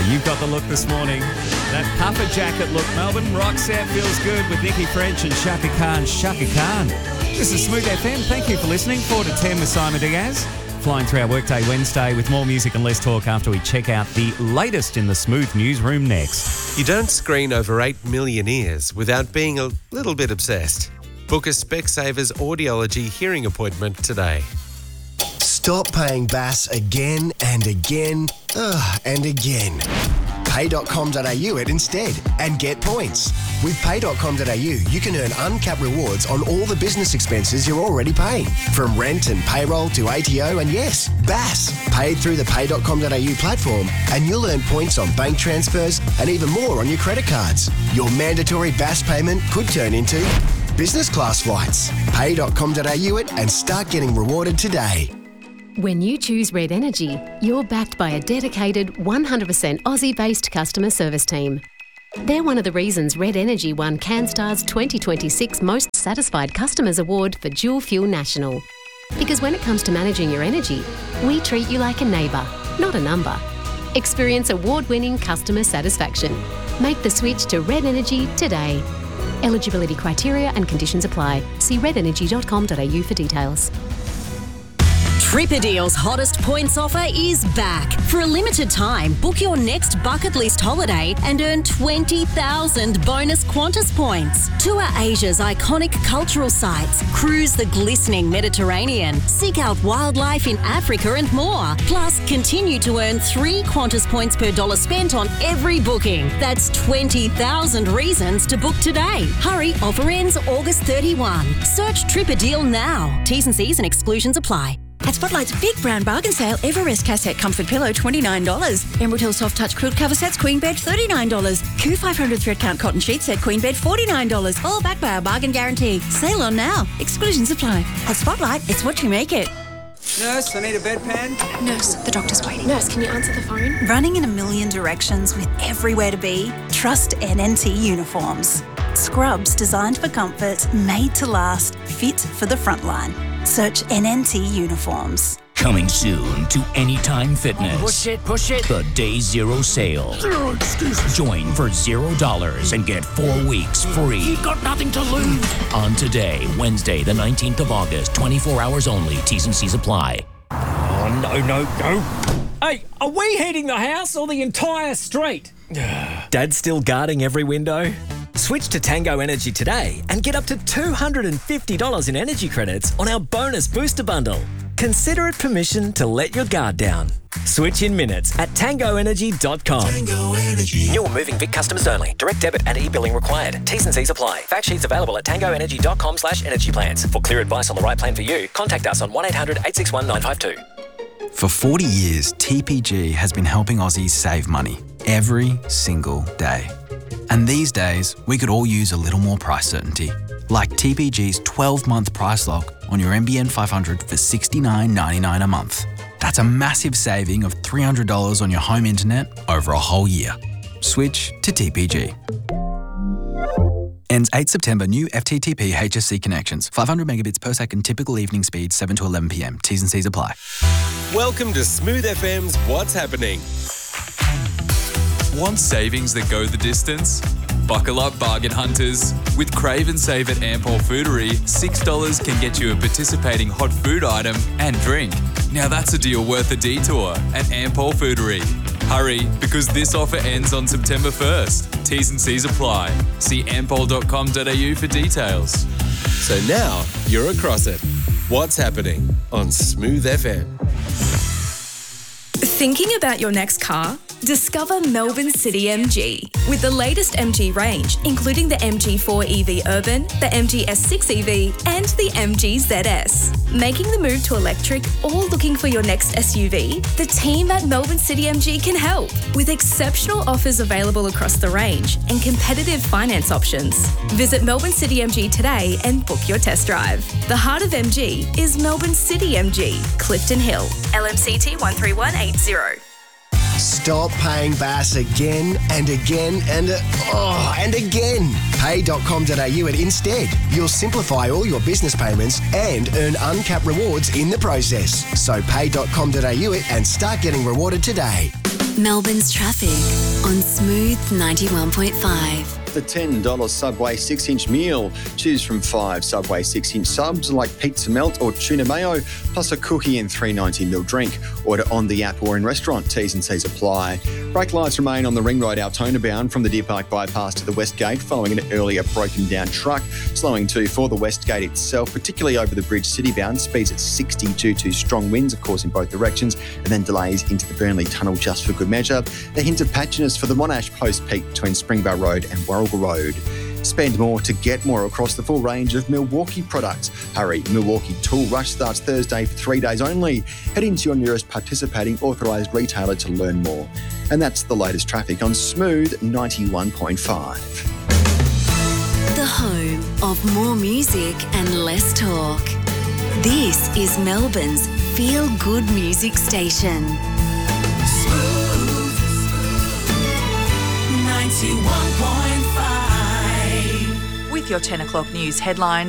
You've got the look this morning. That puffer jacket look, Melbourne. Roxette feels good with Nikki French and Shaka Khan. Shaka Khan. This is Smooth FM. Thank you for listening. 4 to 10 with Simon Diaz. Flying through our Workday Wednesday with more music and less talk after we check out the latest in the Smooth newsroom next. You don't screen over 8 million ears without being a little bit obsessed. Book a Specsavers audiology hearing appointment today. Stop paying BAS again and again and again. Pay.com.au it instead and get points. With Pay.com.au, you can earn uncapped rewards on all the business expenses you're already paying. From rent and payroll to ATO and yes, BAS. Paid through the Pay.com.au platform and you'll earn points on bank transfers and even more on your credit cards. Your mandatory BAS payment could turn into business class flights. Pay.com.au it and start getting rewarded today. When you choose Red Energy, you're backed by a dedicated 100% Aussie-based customer service team. They're one of the reasons Red Energy won CanStar's 2026 Most Satisfied Customers Award for Dual Fuel National. Because when it comes to managing your energy, we treat you like a neighbour, not a number. Experience award-winning customer satisfaction. Make the switch to Red Energy today. Eligibility criteria and conditions apply. See redenergy.com.au for details. Tripadeal's hottest points offer is back. For a limited time, book your next bucket list holiday and earn 20,000 bonus Qantas points. Tour Asia's iconic cultural sites, cruise the glistening Mediterranean, seek out wildlife in Africa and more. Plus, continue to earn 3 Qantas points per dollar spent on every booking. That's 20,000 reasons to book today. Hurry, offer ends August 31. Search Tripadeal now. T's and C's and exclusions apply. At Spotlight's big brown bargain sale, Everest Cassette Comfort Pillow, $29. Emerald Hill Soft Touch Quilt Cover Sets, Queen Bed, $39. Q500 Thread Count Cotton Sheet Set, Queen Bed, $49. All backed by our bargain guarantee. Sale on now. Exclusions apply. At Spotlight, it's what you make it. Nurse, I need a bedpan. Nurse, the doctor's waiting. Nurse, can you answer the phone? Running in a million directions with everywhere to be? Trust NNT Uniforms. Scrubs designed for comfort, made to last, fit for the front line. Search NNT Uniforms. Coming soon to Anytime Fitness. Push it. The Day Zero sale. Zero excuses. Join for $0 and get 4 weeks free. You've got nothing to lose. On today, Wednesday, the 19th of August, 24 hours only. T's and C's apply. Oh, no. Hey, are we heating the house or the entire street? Dad's still guarding every window? Switch to Tango Energy today and get up to $250 in energy credits on our bonus booster bundle. Consider it permission to let your guard down. Switch in minutes at tangoenergy.com. Tango Energy. New or moving Vic customers only. Direct debit and e-billing required. T's and C's apply. Fact sheets available at tangoenergy.com/energy plans. For clear advice on the right plan for you, contact us on 1-800-861-952. For 40 years, TPG has been helping Aussies save money every single day. And these days, we could all use a little more price certainty. Like TPG's 12-month price lock on your NBN 500 for $69.99 a month. That's a massive saving of $300 on your home internet over a whole year. Switch to TPG. Ends 8 September. New FTTP HSC connections. 500 megabits per second. Typical evening speed 7 to 11 p.m. T's and C's apply. Welcome to Smooth FM's What's Happening. Want savings that go the distance? Buckle up, bargain hunters. With Crave and Save at Ampol Foodery, $6 can get you a participating hot food item and drink. Now that's a deal worth a detour at Ampol Foodery. Hurry, because this offer ends on September 1st. T's and C's apply. See ampol.com.au for details. So now you're across it. What's happening on Smooth FM? Thinking about your next car? Discover Melbourne City MG. With the latest MG range, including the MG4 EV Urban, the MG S6 EV, and the MG ZS. Making the move to electric or looking for your next SUV? The team at Melbourne City MG can help. With exceptional offers available across the range and competitive finance options. Visit Melbourne City MG today and book your test drive. The heart of MG is Melbourne City MG, Clifton Hill. LMCT 13180. Stop paying BAS again and again and again. Pay.com.au it instead. You'll simplify all your business payments and earn uncapped rewards in the process. So pay.com.au it and start getting rewarded today. Melbourne's traffic on Smooth 91.5. The $10 Subway 6-inch meal. Choose from 5 Subway 6-inch subs like pizza melt or tuna mayo, plus a cookie and $3.90 drink. Order on the app or in restaurant. T's and C's apply. Brake lights remain on the Ring Road Altona bound from the Deer Park bypass to the West Gate following an earlier broken down truck. Slowing too for the West Gate itself, particularly over the bridge city bound. Speeds at 60 due to strong winds, of course, in both directions, and then delays into the Burnley Tunnel just for good measure. A hint of patchiness for the Monash Post Peak between Springvale Road and Warragul Road. Spend more to get more across the full range of Milwaukee products. Hurry, Milwaukee Tool Rush starts Thursday for 3 days only. Head into your nearest participating authorised retailer to learn more. And that's the latest traffic on Smooth 91.5. The home of more music and less talk. This is Melbourne's feel-good music station. Smooth 91.5. With your 10 o'clock news headlines.